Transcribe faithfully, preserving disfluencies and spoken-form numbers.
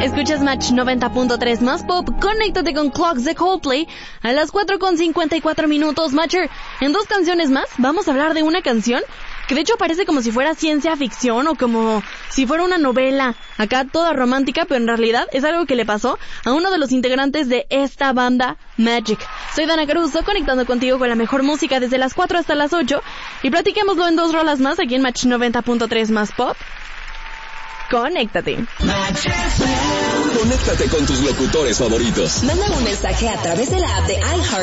Escuchas Match noventa punto tres más pop. Conéctate con Clocks de Coldplay a las cuatro con cincuenta y cuatro minutos. Matcher, en dos canciones más vamos a hablar de una canción que de hecho parece como si fuera ciencia ficción o como si fuera una novela, acá toda romántica, pero en realidad es algo que le pasó a uno de los integrantes de esta banda, Magic. Soy Dana Caruso, conectando contigo con la mejor música desde las cuatro hasta las ocho, y platiquémoslo en dos rolas más aquí en Match noventa punto tres más pop. Conéctate. Conéctate con tus locutores favoritos. Manda un mensaje a través de la app de iHeart